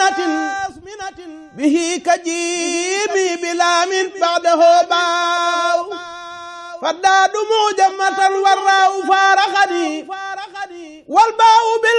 به كجيمي بلا من بعده باو فداد موجمة والراء فارخني والباء